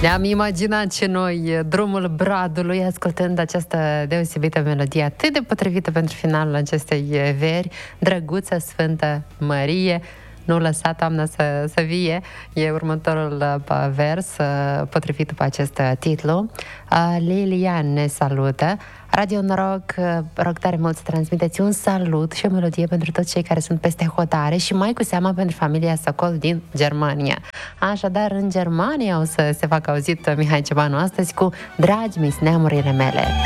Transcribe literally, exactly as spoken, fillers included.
Ne-am imaginat și noi drumul Bradului ascultând această deosebită melodie atât de potrivită pentru finalul acestei veri, drăguță Sfântă Mărie. Nu lăsa toamna să, să vie, e următorul vers potrivit pe acest titlu. Lilian ne salută. Radio Noroc, rog tare mult să transmiteți un salut și o melodie pentru toți cei care sunt peste hotare și mai cu seama pentru familia Socol din Germania. Așadar, în Germania o să se facă auzit Mihai Cebanu astăzi cu Dragi mi-s neamurile mele.